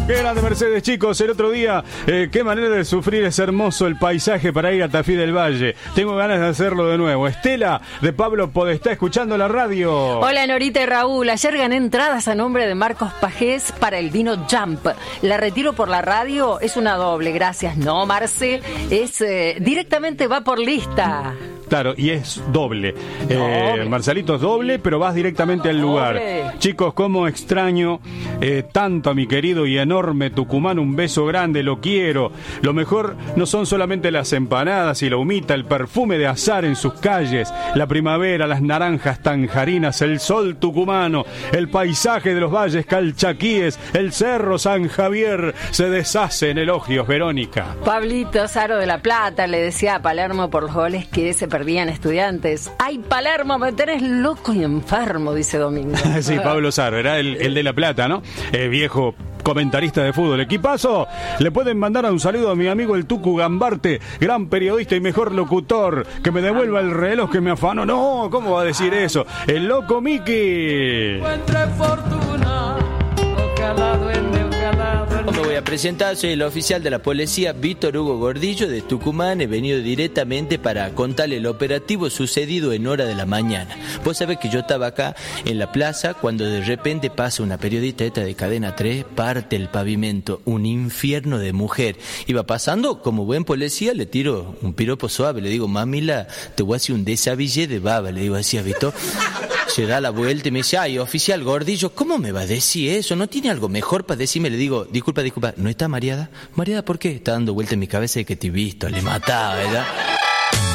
Qué grande Mercedes, chicos. El otro día, qué manera de sufrir, es hermoso el paisaje para ir a Tafí del Valle. Tengo ganas de hacerlo de nuevo. Estela de Pablo Podestá, escuchando la radio. Hola Norita y Raúl, ayer gané entradas a nombre de Marcos Pajés para el vino Jump. La retiro por la radio, es una doble, gracias. No, Marce, es directamente va por lista. Claro, y es doble. Marcelito es doble, pero vas directamente al lugar. Chicos, cómo extraño tanto a mi querido y enorme Tucumán. Un beso grande, lo quiero. Lo mejor no son solamente las empanadas y la humita, el perfume de azar en sus calles, la primavera, las naranjas tanjarinas, el sol tucumano, el paisaje de los valles calchaquíes, el cerro San Javier. Se deshace en elogios, Verónica. Pablito Saro de La Plata le decía a Palermo por los goles que se perdían Estudiantes. ¡Ay, Palermo, me tenés loco y enfermo!, dice Domingo. Sí, Pablo Saro, era el de La Plata, ¿no? Viejo comentarista de fútbol. Equipazo, le pueden mandar un saludo a mi amigo el Tucu Gambarte, gran periodista y mejor locutor, que me devuelva el reloj que me afanó. No, ¿cómo va a decir eso? El loco Miki. Me voy a presentar, soy el oficial de la policía Víctor Hugo Gordillo de Tucumán. He venido directamente para contarle el operativo sucedido en hora de la mañana. Vos sabés que yo estaba acá en la plaza cuando de repente pasa una periodista esta de Cadena 3, parte el pavimento, un infierno de mujer. Iba pasando, como buen policía, le tiro un piropo suave, le digo, mamila, te voy a hacer un desabillé de baba, le digo así a Víctor. Se da la vuelta y me dice, ay, oficial Gordillo, ¿cómo me va a decir eso? ¿No tiene algo mejor para decirme? Le digo, disculpa, ¿no está mareada? ¿Mareada por qué? Está dando vuelta en mi cabeza de que te he visto, le mataba, ¿verdad?